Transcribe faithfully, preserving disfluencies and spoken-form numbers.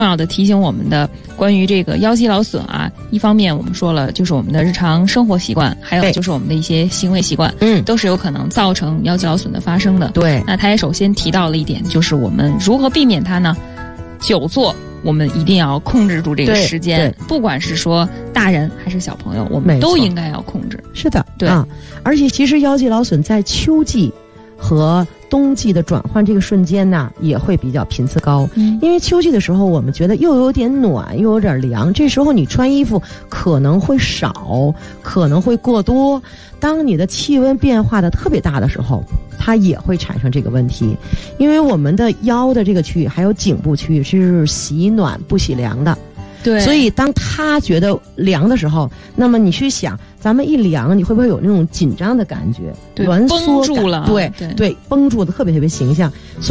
要的提醒我们的关于这个腰肌劳损啊，一方面我们说了就是我们的日常生活习惯，还有就是我们的一些行为习惯，嗯，都是有可能造成腰肌劳损的发生的。 对， 那他也首先提到了一点，就是我们如何避免它呢？久坐我们一定要控制住这个时间，不管是说大人还是小朋友，我们都应该要控制。 是的， 对啊，而且其实腰肌劳损在秋季和冬季的转换这个瞬间呢，也会比较频次高。嗯，因为秋季的时候，我们觉得又有点暖，又有点凉，这时候你穿衣服可能会少，可能会过多。当你的气温变化的特别大的时候，它也会产生这个问题。因为我们的腰的这个区域还有颈部区域是喜暖不喜凉的。 对， 所以当他觉得凉的时候，那么你去想，咱们一凉，你会不会有那种紧张的感觉？ 对， 挛缩绷住了， 对对, 对，绷住的特别特别形象。